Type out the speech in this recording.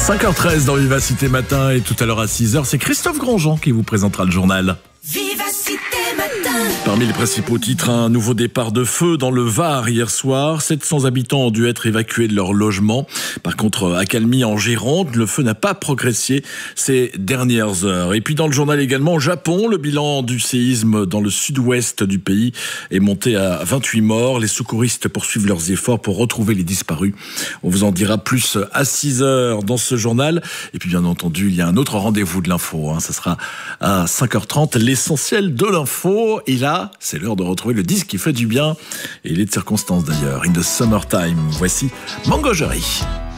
5h13 dans Vivacité Matin et tout à l'heure à 6h, c'est Christophe Grandjean qui vous présentera le journal. Vivacité Matin. Parmi les principaux titres, un nouveau départ de feu dans le Var hier soir. 700 habitants ont dû être évacués de leur logement. Par contre, à Calmy en Gironde, le feu n'a pas progressé ces dernières heures. Et puis dans le journal également, au Japon, le bilan du séisme dans le sud-ouest du pays est monté à 28 morts. Les secouristes poursuivent leurs efforts pour retrouver les disparus. On vous en dira plus à 6h dans ce journal. Et puis bien entendu, il y a un autre rendez-vous de l'info. Ça sera à 5h30, l'essentiel de l'info. Et là, c'est l'heure de retrouver le disque qui fait du bien. Et il est de circonstance d'ailleurs. In the Summertime. Voici Mangogerie.